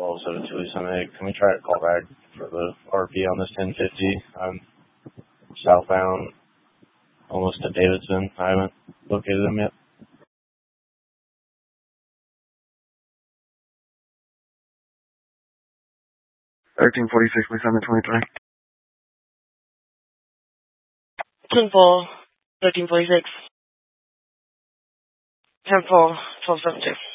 1272 Summit. Can we try to call back for the RP on this 1050? I'm southbound, almost to Davidson. I haven't located them yet. 1346, we Summit 23. 10-4, 1346. 10-4, 1272.